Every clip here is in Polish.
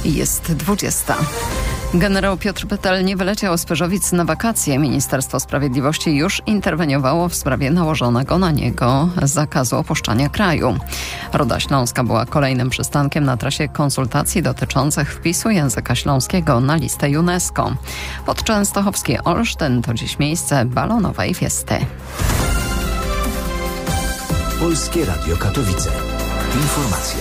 Jest 20. Generał Piotr Pytel nie wyleciał z Pyrzowic na wakacje. Ministerstwo Sprawiedliwości już interweniowało w sprawie nałożonego na niego zakazu opuszczania kraju. Ruda Śląska była kolejnym przystankiem na trasie konsultacji dotyczących wpisu języka śląskiego na listę UNESCO. Podczęstochowski Olsztyn to dziś miejsce balonowej fiesty. Polskie Radio Katowice. Informacje.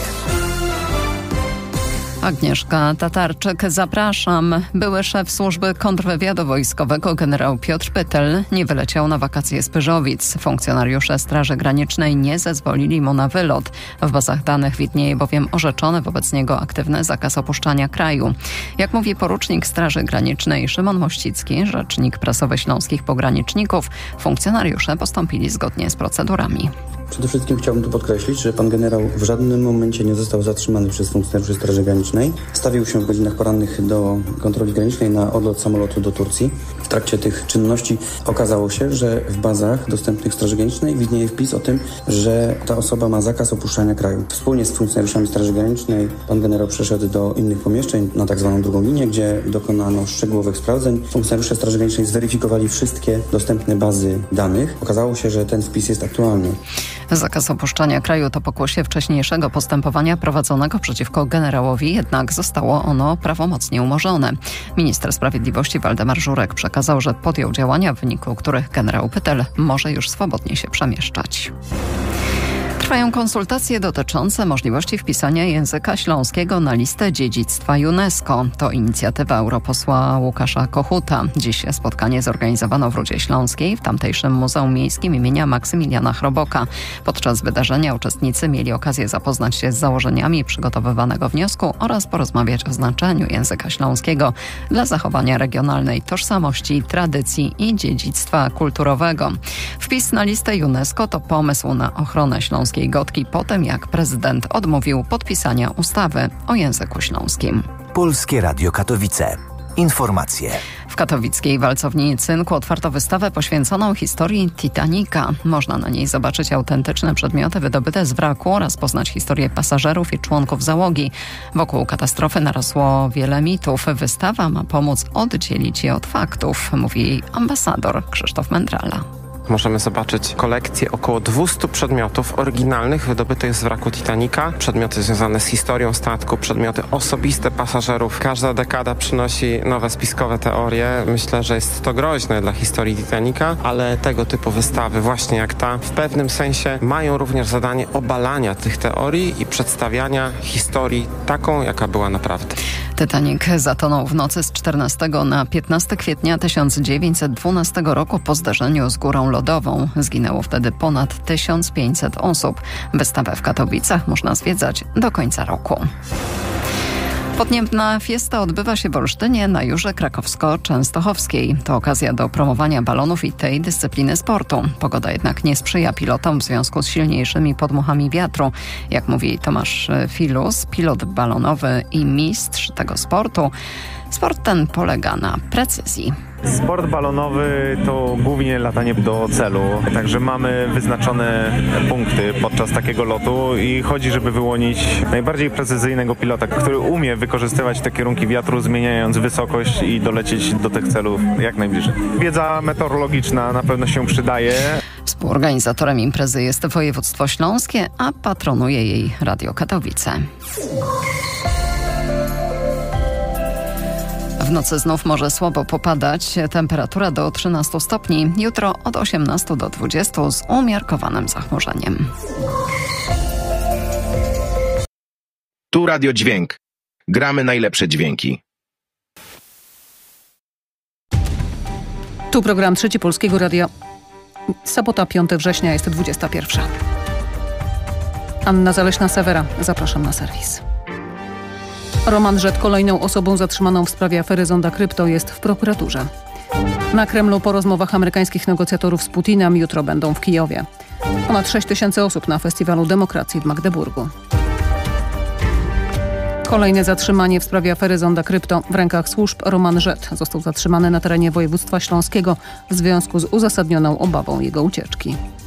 Agnieszka Tatarczyk, zapraszam. Były szef służby kontrwywiadu wojskowego generał Piotr Pytel nie wyleciał na wakacje z Pyrzowic. Funkcjonariusze Straży Granicznej nie zezwolili mu na wylot. W bazach danych widnieje bowiem orzeczony wobec niego aktywny zakaz opuszczania kraju. Jak mówi porucznik Straży Granicznej Szymon Mościcki, rzecznik prasowy śląskich pograniczników, funkcjonariusze postąpili zgodnie z procedurami. Przede wszystkim chciałbym tu podkreślić, że pan generał w żadnym momencie nie został zatrzymany przez funkcjonariuszy Straży Granicznej. Stawił się w godzinach porannych do kontroli granicznej na odlot samolotu do Turcji. W trakcie tych czynności okazało się, że w bazach dostępnych Straży Granicznej widnieje wpis o tym, że ta osoba ma zakaz opuszczania kraju. Wspólnie z funkcjonariuszami Straży Granicznej pan generał przeszedł do innych pomieszczeń na tak zwaną drugą linię, gdzie dokonano szczegółowych sprawdzeń. Funkcjonariusze Straży Granicznej zweryfikowali wszystkie dostępne bazy danych. Okazało się, że ten wpis jest aktualny. Zakaz opuszczania kraju to pokłosie wcześniejszego postępowania prowadzonego przeciwko generałowi, jednak zostało ono prawomocnie umorzone. Minister Sprawiedliwości Waldemar Żurek przekazał, że podjął działania, w wyniku których generał Pytel może już swobodnie się przemieszczać. Trwają konsultacje dotyczące możliwości wpisania języka śląskiego na listę dziedzictwa UNESCO. To inicjatywa europosła Łukasza Kochuta. Dziś spotkanie zorganizowano w Rudzie Śląskiej w tamtejszym Muzeum Miejskim imienia Maksymiliana Chroboka. Podczas wydarzenia uczestnicy mieli okazję zapoznać się z założeniami przygotowywanego wniosku oraz porozmawiać o znaczeniu języka śląskiego dla zachowania regionalnej tożsamości, tradycji i dziedzictwa kulturowego. Wpis na listę UNESCO to pomysł na ochronę śląskiej Gotki po tym, jak prezydent odmówił podpisania ustawy o języku śląskim. Polskie Radio Katowice. Informacje. W katowickiej Walcowni Cynku otwarto wystawę poświęconą historii Titanica. Można na niej zobaczyć autentyczne przedmioty wydobyte z wraku oraz poznać historię pasażerów i członków załogi. Wokół katastrofy narosło wiele mitów. Wystawa ma pomóc oddzielić je od faktów, mówi jej ambasador Krzysztof Mędrala. Możemy zobaczyć kolekcję około 200 przedmiotów oryginalnych wydobytych z wraku Titanica. Przedmioty związane z historią statku, przedmioty osobiste pasażerów. Każda dekada przynosi nowe spiskowe teorie. Myślę, że jest to groźne dla historii Titanica, ale tego typu wystawy, właśnie jak ta, w pewnym sensie mają również zadanie obalania tych teorii i przedstawiania historii taką, jaka była naprawdę. Titanic zatonął w nocy z 14 na 15 kwietnia 1912 roku po zdarzeniu z górą lodową. Zginęło wtedy ponad 1500 osób. Wystawę w Katowicach można zwiedzać do końca roku. Podniebna fiesta odbywa się w Olsztynie na Jurze Krakowsko-Częstochowskiej. To okazja do promowania balonów i tej dyscypliny sportu. Pogoda jednak nie sprzyja pilotom w związku z silniejszymi podmuchami wiatru. Jak mówi Tomasz Filus, pilot balonowy i mistrz tego sportu, sport ten polega na precyzji. Sport balonowy to głównie latanie do celu, także mamy wyznaczone punkty podczas takiego lotu i chodzi, żeby wyłonić najbardziej precyzyjnego pilota, który umie wykorzystywać te kierunki wiatru, zmieniając wysokość i dolecieć do tych celów jak najbliżej. Wiedza meteorologiczna na pewno się przydaje. Współorganizatorem imprezy jest województwo śląskie, a patronuje jej Radio Katowice. W nocy znów może słabo popadać, temperatura do 13 stopni, jutro od 18 do 20 z umiarkowanym zachmurzeniem. Tu Radio Dźwięk. Gramy najlepsze dźwięki. Tu program Trzeci Polskiego Radia. Sobota, 5 września, jest 21. Anna Zaleśna-Sewera. Zapraszam na serwis. Roman Żet, kolejną osobą zatrzymaną w sprawie afery Zonda Krypto, jest w prokuraturze. Na Kremlu po rozmowach amerykańskich negocjatorów z Putinem jutro będą w Kijowie. Ponad 6 000 osób na Festiwalu Demokracji w Magdeburgu. Kolejne zatrzymanie w sprawie afery Zonda Krypto. W rękach służb Roman Żet został zatrzymany na terenie województwa śląskiego w związku z uzasadnioną obawą jego ucieczki.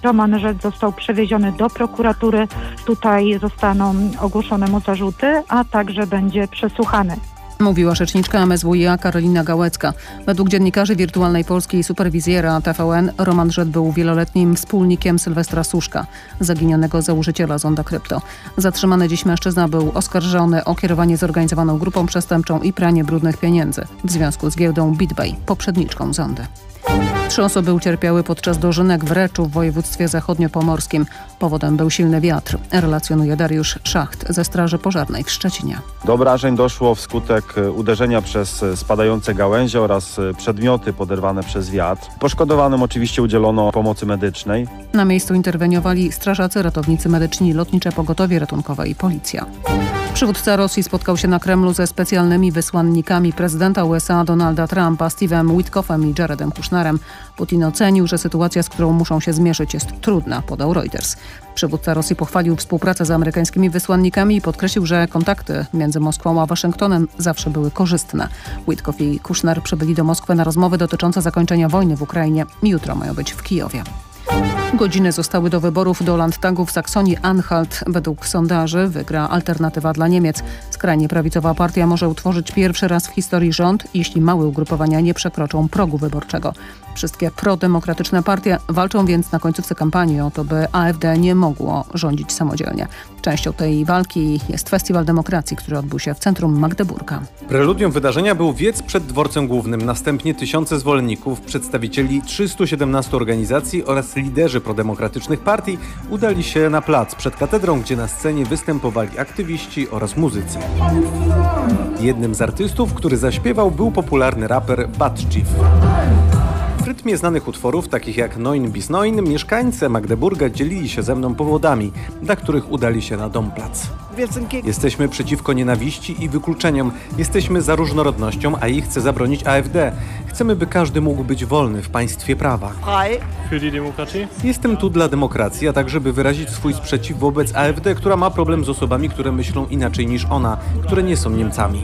Roman Rzec został przewieziony do prokuratury. Tutaj zostaną ogłoszone mu zarzuty, a także będzie przesłuchany. Mówiła rzeczniczka MSWiA Karolina Gałecka. Według dziennikarzy Wirtualnej Polski i superwizjera TVN Roman Rzec był wieloletnim wspólnikiem Sylwestra Suszka, zaginionego założyciela Zonda Krypto. Zatrzymany dziś mężczyzna był oskarżony o kierowanie zorganizowaną grupą przestępczą i pranie brudnych pieniędzy w związku z giełdą BitBay, poprzedniczką Zondy. 3 osoby ucierpiały podczas dożynek w Reczu w województwie zachodniopomorskim. Powodem był silny wiatr, relacjonuje Dariusz Szacht ze Straży Pożarnej w Szczecinie. Do obrażeń doszło wskutek uderzenia przez spadające gałęzie oraz przedmioty poderwane przez wiatr. Poszkodowanym oczywiście udzielono pomocy medycznej. Na miejscu interweniowali strażacy, ratownicy medyczni, lotnicze pogotowie ratunkowe i policja. Przywódca Rosji spotkał się na Kremlu ze specjalnymi wysłannikami prezydenta USA Donalda Trumpa, Steve'em Witkoffem i Jaredem Kushnerem. Putin ocenił, że sytuacja, z którą muszą się zmierzyć, jest trudna, podał Reuters. Przywódca Rosji pochwalił współpracę z amerykańskimi wysłannikami i podkreślił, że kontakty między Moskwą a Waszyngtonem zawsze były korzystne. Witkoff i Kushner przybyli do Moskwy na rozmowy dotyczące zakończenia wojny w Ukrainie. Jutro mają być w Kijowie. Godziny zostały do wyborów do Landtagu w Saksonii-Anhalt. Według sondaży wygra Alternatywa dla Niemiec. Skrajnie prawicowa partia może utworzyć pierwszy raz w historii rząd, jeśli małe ugrupowania nie przekroczą progu wyborczego. Wszystkie prodemokratyczne partie walczą więc na końcówce kampanii o to, by AfD nie mogło rządzić samodzielnie. Częścią tej walki jest Festiwal Demokracji, który odbył się w centrum Magdeburga. Preludium wydarzenia był wiec przed dworcem głównym. Następnie tysiące zwolenników, przedstawicieli 317 organizacji oraz liderzy prodemokratycznych partii udali się na plac przed katedrą, gdzie na scenie występowali aktywiści oraz muzycy. Jednym z artystów, który zaśpiewał, był popularny raper Bad Chief. W rytmie znanych utworów, takich jak Neun bis Neun, mieszkańcy Magdeburga dzielili się ze mną powodami, dla których udali się na Domplac. Jesteśmy przeciwko nienawiści i wykluczeniom. Jesteśmy za różnorodnością, a jej chce zabronić AfD. Chcemy, by każdy mógł być wolny w państwie prawa. Jestem tu dla demokracji, a także by wyrazić swój sprzeciw wobec AfD, która ma problem z osobami, które myślą inaczej niż ona, które nie są Niemcami.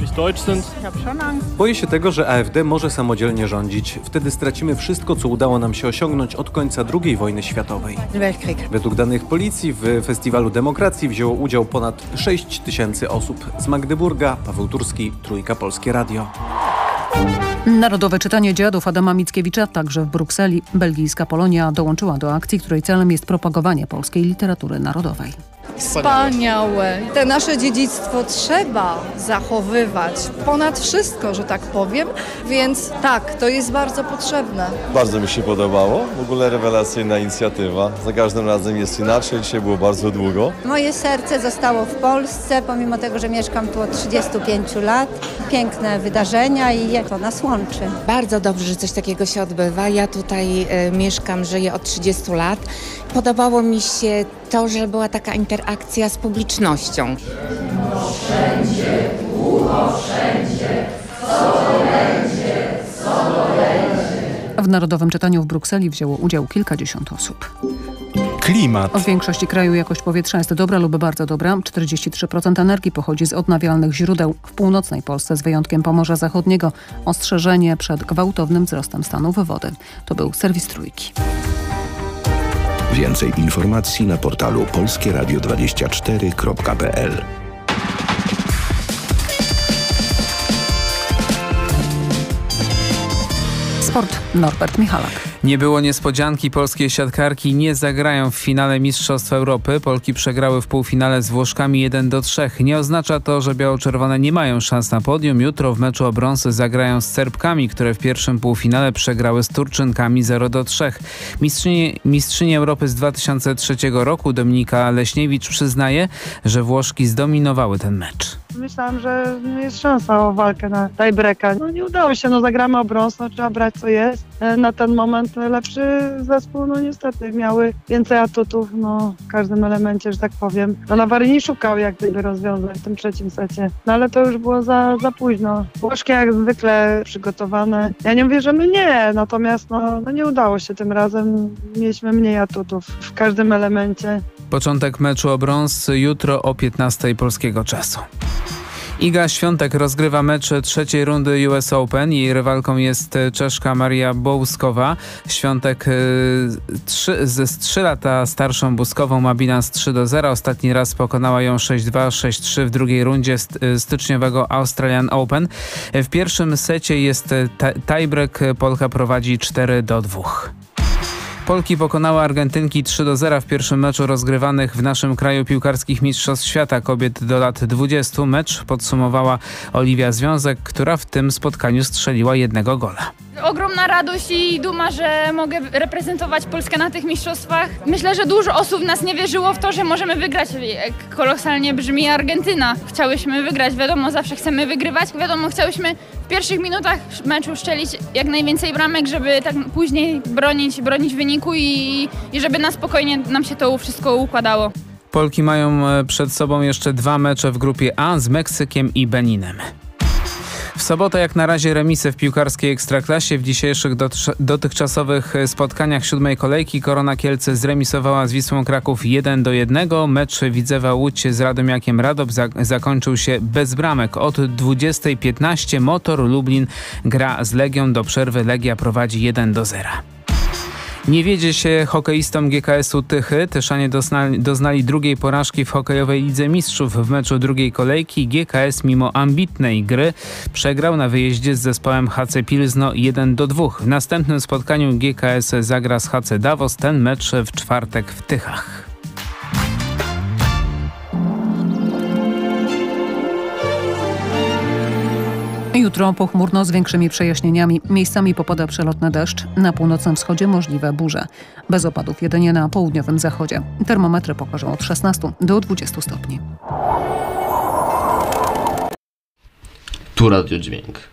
Boję się tego, że AfD może samodzielnie rządzić. Wtedy stracimy wszystko, co udało nam się osiągnąć od końca II wojny światowej. Według danych policji w Festiwalu Demokracji wzięło udział ponad 6 000 osób. Z Magdeburga, Paweł Turski, Trójka Polskie Radio. Narodowe czytanie dziadów Adama Mickiewicza także w Brukseli. Belgijska Polonia dołączyła do akcji, której celem jest propagowanie polskiej literatury narodowej. Wspaniałe. Te nasze dziedzictwo trzeba zachowywać ponad wszystko, że tak powiem, więc tak, to jest bardzo potrzebne. Bardzo mi się podobało, w ogóle rewelacyjna inicjatywa. Za każdym razem jest inaczej, dzisiaj było bardzo długo. Moje serce zostało w Polsce, pomimo tego, że mieszkam tu od 35 lat. Piękne wydarzenia i to nas łączy. Bardzo dobrze, że coś takiego się odbywa. Ja tutaj mieszkam, żyję od 30 lat. Podobało mi się to, że była taka interakcja z publicznością. Wszędzie, długo wszędzie, co to będzie, co to będzie. W Narodowym Czytaniu w Brukseli wzięło udział kilkadziesiąt osób. Klimat. W większości kraju jakość powietrza jest dobra lub bardzo dobra. 43% energii pochodzi z odnawialnych źródeł. W północnej Polsce, z wyjątkiem Pomorza Zachodniego, ostrzeżenie przed gwałtownym wzrostem stanów wody. To był serwis Trójki. Więcej informacji na portalu polskieradio24.pl. Sport. Norbert Michalak. Nie było niespodzianki. Polskie siatkarki nie zagrają w finale Mistrzostw Europy. Polki przegrały w półfinale z Włoszkami 1-3. Nie oznacza to, że biało-czerwone nie mają szans na podium. Jutro w meczu o brąz zagrają z Serbkami, które w pierwszym półfinale przegrały z Turczynkami 0-3. Mistrzyni Europy z 2003 roku Dominika Leśniewicz przyznaje, że Włoszki zdominowały ten mecz. Myślałam, że jest szansa o walkę na tiebreaka. Nie udało się, zagramy o brąz, trzeba brać co jest. Na ten moment lepszy zespół, niestety miały więcej atutów, w każdym elemencie, że tak powiem. Nawaryni szukał jak gdyby rozwiązań w tym trzecim secie, ale to już było za późno. Włoszki jak zwykle przygotowane. Ja nie mówię, że my nie, natomiast nie udało się tym razem. Mieliśmy mniej atutów w każdym elemencie. Początek meczu o brąz jutro o 15:00 polskiego czasu. Iga Świątek rozgrywa mecz trzeciej rundy US Open. Jej rywalką jest Czeszka Maria Bouzkowa. Świątek z 3 lata starszą Buzkową ma bilans 3-0. Ostatni raz pokonała ją 6-2, 6-3 w drugiej rundzie styczniowego Australian Open. W pierwszym secie jest tiebreak. Polka prowadzi 4-2. Polki pokonały Argentynki 3-0 w pierwszym meczu rozgrywanych w naszym kraju piłkarskich Mistrzostw Świata kobiet do lat 20. Mecz podsumowała Oliwia Związek, która w tym spotkaniu strzeliła 1 gola. Ogromna radość i duma, że mogę reprezentować Polskę na tych mistrzostwach. Myślę, że dużo osób w nas nie wierzyło w to, że możemy wygrać. Jak kolosalnie brzmi Argentyna. Chciałyśmy wygrać, wiadomo, zawsze chcemy wygrywać. Wiadomo, chciałyśmy w pierwszych minutach meczu strzelić jak najwięcej bramek, żeby tak później bronić wyniku i żeby na spokojnie nam się to wszystko układało. Polki mają przed sobą jeszcze 2 mecze w grupie A z Meksykiem i Beninem. W sobotę jak na razie remisy w piłkarskiej Ekstraklasie. W dzisiejszych dotychczasowych spotkaniach 7. kolejki Korona Kielce zremisowała z Wisłą Kraków 1-1. Mecz Widzewa Łódź z Radomiakiem Radom zakończył się bez bramek. Od 20:15 Motor Lublin gra z Legią. Do przerwy Legia prowadzi 1-0. Nie wiedzie się hokeistom GKS-u Tychy. Tyszanie doznali drugiej porażki w hokejowej Lidze Mistrzów. W meczu drugiej kolejki GKS mimo ambitnej gry przegrał na wyjeździe z zespołem HC Pilzno 1-2. W następnym spotkaniu GKS zagra z HC Davos. Ten mecz w czwartek w Tychach. Jutro pochmurno z większymi przejaśnieniami. Miejscami popada przelotny deszcz. Na północnym wschodzie możliwe burze. Bez opadów jedynie na południowym zachodzie. Termometry pokażą od 16 do 20 stopni. Tu Radio Dźwięk.